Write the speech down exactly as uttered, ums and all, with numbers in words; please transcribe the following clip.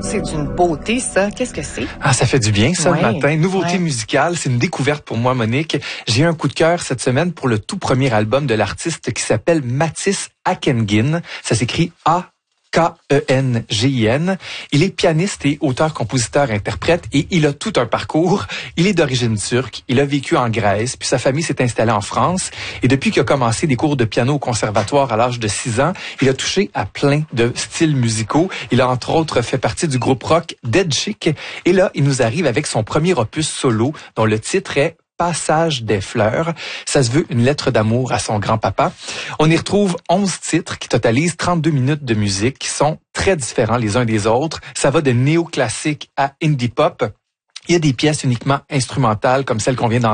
c'est d'une beauté, ça. Qu'est-ce que c'est? Ah, ça fait du bien, ça, ouais. le matin. Nouveauté ouais. musicale, c'est une découverte pour moi, Monique. J'ai eu un coup de cœur cette semaine pour le tout premier album de l'artiste qui s'appelle Matisse Akengin. Ça s'écrit A K E N G I N. Il est pianiste et auteur, compositeur, interprète et il a tout un parcours. Il est d'origine turque, il a vécu en Grèce, puis sa famille s'est installée en France. Et depuis qu'il a commencé des cours de piano au conservatoire à l'âge de six ans, il a touché à plein de styles musicaux. Il a entre autres fait partie du groupe rock Dead Chic. Et là, il nous arrive avec son premier opus solo dont le titre est Passage des fleurs. Ça se veut une lettre d'amour à son grand-papa. On y retrouve onze titres qui totalisent trente-deux minutes de musique qui sont très différents les uns des autres. Ça va de néoclassique à indie pop. Il y a des pièces uniquement instrumentales comme celle qu'on vient d'entendre